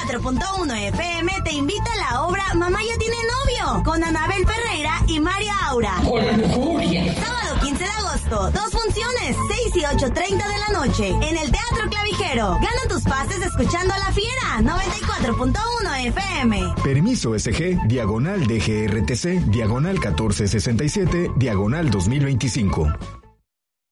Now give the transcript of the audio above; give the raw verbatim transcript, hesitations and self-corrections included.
cuatro punto uno F M te invita a la obra Mamá ya tiene novio, con Anabel Ferreira y Mario Aura. Sábado quince de agosto, dos funciones, seis y ocho treinta de la noche, en el Teatro Clavijero. Gana tus pases escuchando a La Fiera, noventa y cuatro punto uno F M. Permiso S G, diagonal D G R T C, diagonal catorce sesenta y siete, diagonal dos mil veinticinco.